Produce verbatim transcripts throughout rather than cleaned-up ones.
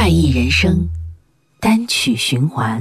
快意人生单曲循环。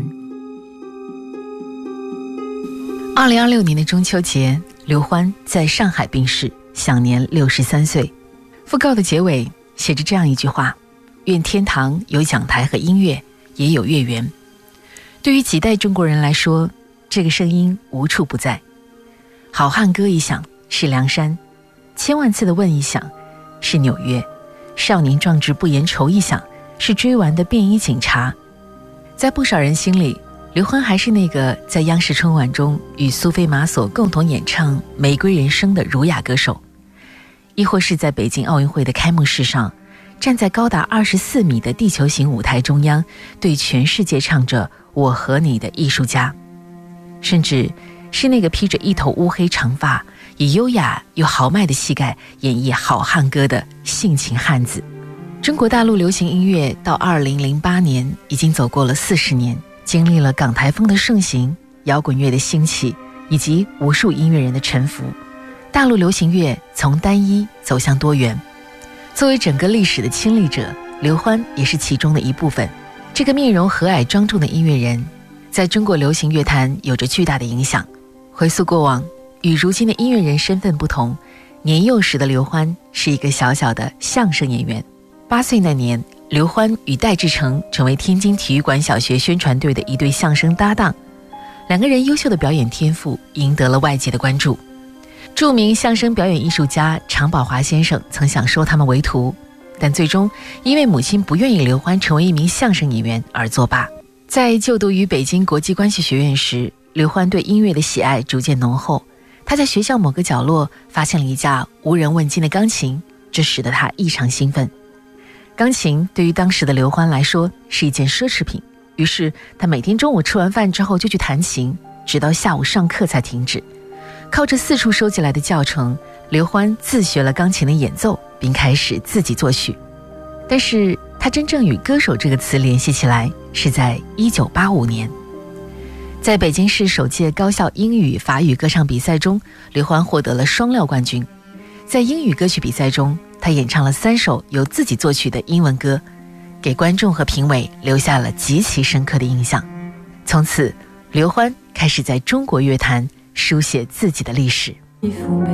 二零二六年的中秋节，刘欢在上海病逝，享年六十三岁。讣告的结尾写着这样一句话：愿天堂有讲台和音乐，也有月圆。对于几代中国人来说，这个声音无处不在。好汉歌一响是梁山，千万次的问一响是纽约，少年壮志不言愁一响是追完的便衣警察。在不少人心里，刘欢还是那个在央视春晚中与苏菲玛索共同演唱《玫瑰人生》的儒雅歌手，亦或是在北京奥运会的开幕式上，站在高达二十四米的地球形舞台中央，对全世界唱着我和你的艺术家，甚至是那个披着一头乌黑长发，以优雅又豪迈的气概演绎好汉歌的性情汉子。中国大陆流行音乐到二零零八年已经走过了四十年，经历了港台风的盛行、摇滚乐的兴起，以及无数音乐人的沉浮。大陆流行乐从单一走向多元。作为整个历史的亲历者，刘欢也是其中的一部分。这个面容和蔼庄重的音乐人，在中国流行乐坛有着巨大的影响。回溯过往，与如今的音乐人身份不同，年幼时的刘欢是一个小小的相声演员。八岁那年，刘欢与戴志诚成为天津体育馆小学宣传队的一对相声搭档，两个人优秀的表演天赋赢得了外界的关注。著名相声表演艺术家常宝华先生曾想收他们为徒，但最终因为母亲不愿意刘欢成为一名相声演员而作罢。在就读于北京国际关系学院时，刘欢对音乐的喜爱逐渐浓厚。他在学校某个角落发现了一架无人问津的钢琴，这使得他异常兴奋。钢琴对于当时的刘欢来说是一件奢侈品，于是他每天中午吃完饭之后就去弹琴，直到下午上课才停止。靠着四处收集来的教程，刘欢自学了钢琴的演奏，并开始自己作曲。但是他真正与歌手这个词联系起来是在一九八五年。在北京市首届高校英语法语歌唱比赛中，刘欢获得了双料冠军。在英语歌曲比赛中，他演唱了三首由自己作曲的英文歌，给观众和评委留下了极其深刻的印象。从此，刘欢开始在中国乐坛书写自己的历史。 一幅美